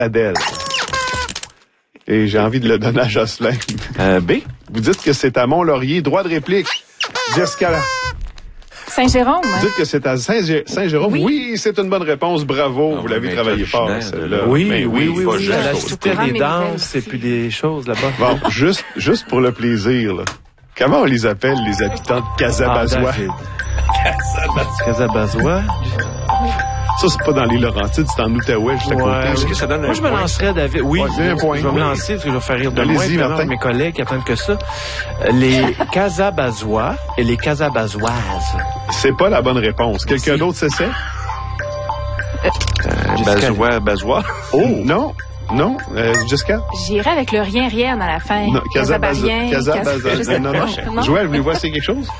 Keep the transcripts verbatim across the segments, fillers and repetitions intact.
Adèle. Et j'ai envie de le donner à Jocelyn. Euh, B. Vous dites que c'est à Mont-Laurier. Droit de réplique. Jessica. Saint-Jérôme. Vous dites que c'est à Saint- Saint-Jérôme. Oui, oui c'est une bonne réponse. Bravo. Non, vous l'avez mais travaillé fort, originaire, celle-là. Oui, Mais oui, oui, pas oui. juste La au- cité des danses et puis des choses là-bas. Bon, juste, juste pour le plaisir, là. Comment on les appelle, les habitants de Casabazois? Ah, Casabazois. Ça, c'est pas dans les Laurentides, c'est en Outaouais, juste à côté. Ouais. Est-ce que ça donne Moi, un je me point? lancerais, David. Oui, Ouais, c'est un point. je vais me Oui. lancer parce que je vais faire rire de Allez-y, moi. évidemment, Martin. mes collègues qui attendent que ça. Les Casabazois et les Casabazoises. C'est pas la bonne réponse. Quelqu'un d'autre sait ça? Euh, Bazois, Bazois. Oh! Non, non. Euh, Jessica? J'irai avec le rien, rien à la fin. Non, Casabarien. Casabazien. Cas- Non, non, non. Joël, voulez-vous essayer quelque chose?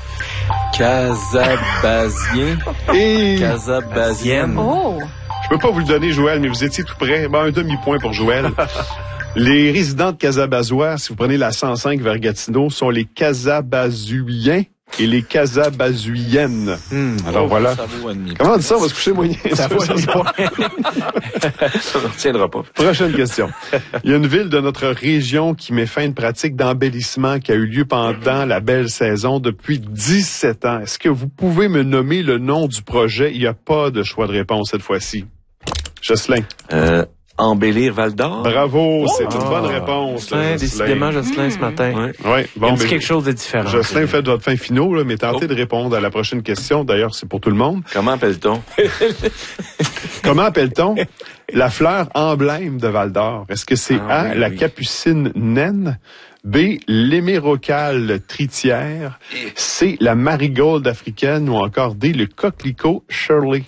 Casabazien. Et Casabazienne. Oh! je peux pas vous le donner, Joël, mais vous étiez tout près. Bon, un demi-point pour Joël. Les résidents de Casabazois, si vous prenez la cent cinq vers Gatineau, sont les Casabazuiens et les Casabazuiennes. Hmm. Alors voilà. Ça vaut un demi. Comment on dit ça? On va se coucher moyen. Ça vaut un point. Ça ne retiendra pas. Prochaine question. Il y a une ville de notre région qui met fin à une pratique d'embellissement qui a eu lieu pendant la belle saison depuis dix-sept ans. Est-ce que vous pouvez me nommer le nom du projet? Il n'y a pas de choix de réponse cette fois-ci. Jocelyn. Euh, embellir Val d'Or. Bravo, c'est une Ah. bonne réponse. là, Jocelyn, Jocelyn. décidément, Jocelyn, ce matin. Ouais. Ouais, Il bon, me dit mais quelque chose de différent. Jocelyn, faites votre fin finaux, là, mais tentez Oh. de répondre à la prochaine question. D'ailleurs, c'est pour tout le monde. Comment appelle-t-on? Comment appelle-t-on la fleur emblème de Val d'Or? Est-ce que c'est Ah, A, oui, la oui. capucine naine, B, l'hémérocale tritière, C, la marigold africaine ou encore D, le coquelicot Shirley?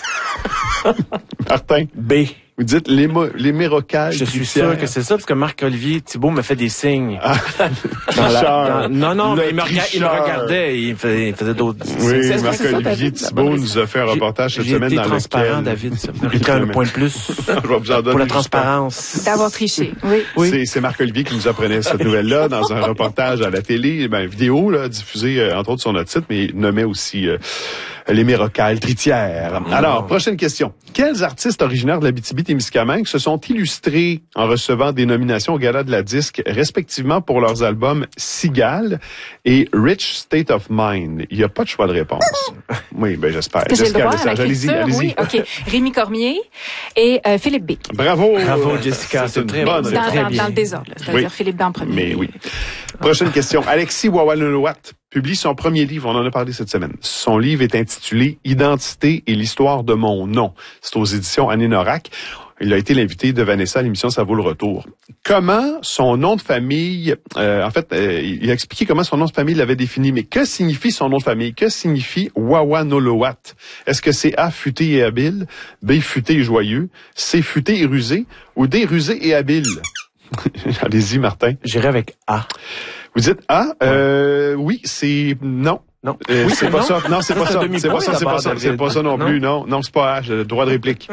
Martin, B. vous dites l'hémo- l'hémérocale Je suis tritière. sûr que c'est ça, parce que Marc-Olivier Thibault me fait des signes. Ah, Dans la- tricheur. dans- non, non, Le mais il me, rega- il me tricheur. regardait, il me faisait, il faisait d'autres signes. Oui, C'est- c'est- c'est ça, Marc-Olivier David, la Thibault bonne nous a fait un J'ai- reportage cette j'ai semaine été dans transparent, lequel... David. Ça mériterait un point de plus Je vais vous en donner pour la juste transparence. D'avoir triché. Oui. Oui. C'est, c'est Marc-Olivier qui nous apprenait cette nouvelle-là dans un reportage à la télé, ben, vidéo, là, diffusé, euh, entre autres, sur notre site, mais il nommait aussi euh, l'hémérocale tritière. Alors, prochaine question. Quels artistes originaires de l'Abitibi-Témiscamingue se sont illustrés en recevant des nominations au Gala de la Disque, respectivement pour leurs albums Cigale et Rich State of Mind? Il n'y a pas de choix de réponse. Oui, ben j'espère. Est-ce que j'ai le Jessica droit à la Lesage, allez-y, culture? allez-y. Oui, OK. Rémi Cormier et euh, Philippe B. Bravo! Bravo, Jessica, C'est c'est une très bonne bon. Dans, réponse. très dans, bien. dans le désordre, là. C'est-à-dire Oui. Philippe B en premier. Mais oui. Prochaine question. Alexis Wawanolowat publie son premier livre. On en a parlé cette semaine. Son livre est intitulé « Identité et l'histoire de mon nom ». C'est aux éditions Annie Norac. Il a été l'invité de Vanessa à l'émission Ça vaut le retour. Comment son nom de famille, euh, en fait, euh, il a expliqué comment son nom de famille l'avait défini, mais que signifie son nom de famille? Que signifie Wawanolowat? Est-ce que c'est A, futé et habile, B, futé et joyeux, C, futé et rusé, ou D, rusé et habile? Allez-y, Martin. J'irai avec A. Vous dites A, euh, oui, c'est non. Non. Euh, Oui, c'est c'est pas non. ça. Non, c'est Ça, pas c'est ça. un demi-point C'est pas ça, c'est pas d'abord, ça. David. C'est pas ça non Non. plus. Non, non, c'est pas A. J'ai le droit de réplique.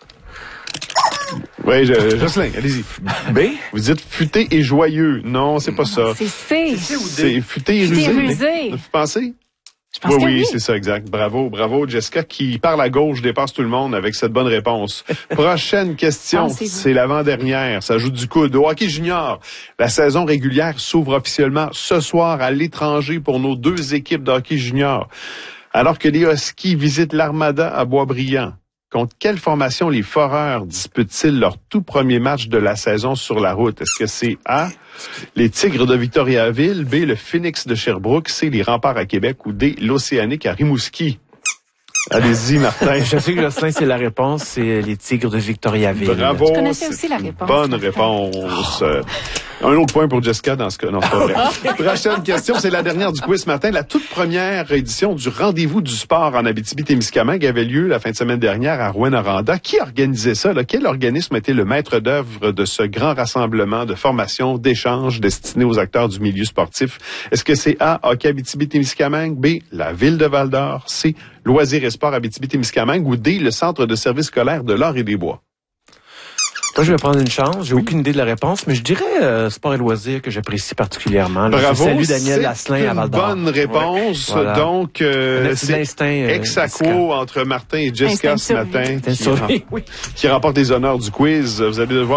Oui, je, Jocelyn, allez-y. B. Vous dites futé et joyeux. Non, c'est pas ça. C'est C. C'est futé et Futé rusé. et rusé. Vous pensez? Je pense Oui, que oui, oui. c'est ça, exact. Bravo, bravo. Jessica qui parle à gauche dépasse tout le monde avec cette bonne réponse. Prochaine question, Pensez-vous. c'est l'avant-dernière. Ça joue du coude. Au hockey junior, la saison régulière s'ouvre officiellement ce soir à l'étranger pour nos deux équipes de hockey junior. Alors que les Huskies visitent l'Armada à Boisbriand. Contre quelle formation les Foreurs disputent-ils leur tout premier match de la saison sur la route? Est-ce que c'est A, les Tigres de Victoriaville, B, le Phoenix de Sherbrooke, C, les Remparts à Québec ou D, l'Océanique à Rimouski? Allez-y, Martin. Je sais que Jocelyn, c'est la réponse, c'est les Tigres de Victoriaville. Bravo. Je connaissais c'est aussi la une réponse. Bonne réponse. Euh, Un autre point pour Jessica dans ce cas. Non, c'est pas vrai. Prochaine question, c'est la dernière du quiz ce matin. La toute première édition du Rendez-vous du sport en Abitibi-Témiscamingue avait lieu la fin de semaine dernière à Rouyn-Noranda. Qui organisait ça? Là? Quel organisme était le maître d'œuvre de ce grand rassemblement de formation, d'échange destiné aux acteurs du milieu sportif? Est-ce que c'est A, Hockey Abitibi-Témiscamingue, B, la Ville de Val-d'Or, C, Loisirs et Sports Abitibi-Témiscamingue ou D, le Centre de services scolaires de l'Or et des Bois? Moi, je vais prendre une chance. J'ai aucune idée de la réponse, mais je dirais euh, sport et loisirs que j'apprécie particulièrement. Là. Bravo. Salut Daniel c'est Lasselin à Val d'Or. Bonne réponse. Ouais. Voilà. Donc, euh, C'est c'est l'instinct. Euh, ex aequo entre Martin et Jessica Instinct ce de survie. matin, Instinct de qui, survie, oui. qui remporte les honneurs du quiz. Vous allez devoir